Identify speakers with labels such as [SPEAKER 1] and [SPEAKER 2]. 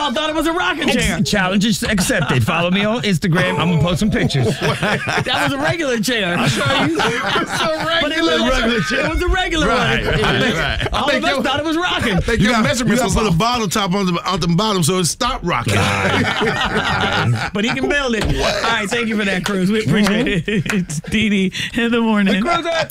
[SPEAKER 1] all thought it was a rocking chair.
[SPEAKER 2] Challenge is accepted. Follow me on Instagram. I'm gonna post some pictures.
[SPEAKER 1] That was a regular chair. I'll show you. But it was a regular one.
[SPEAKER 3] Right.
[SPEAKER 1] All of us thought it was rocking.
[SPEAKER 3] You got to put a bottle top on the bottom so it stopped rocking.
[SPEAKER 1] But he can build it. All right, thank you for that, Cruz. We appreciate it. It's Dee Dee in the morning.